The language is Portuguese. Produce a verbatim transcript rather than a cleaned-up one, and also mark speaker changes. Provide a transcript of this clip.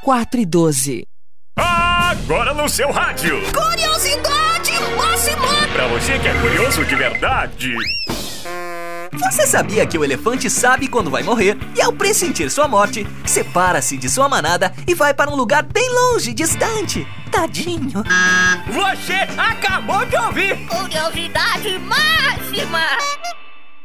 Speaker 1: quatro e doze.
Speaker 2: Agora no seu rádio.
Speaker 3: Curiosidade máxima!
Speaker 2: Pra você que é curioso de verdade.
Speaker 4: Você sabia que o elefante sabe quando vai morrer e, ao pressentir sua morte, separa-se de sua manada e vai para um lugar bem longe, distante? Tadinho.
Speaker 2: Você acabou de ouvir.
Speaker 3: Curiosidade máxima!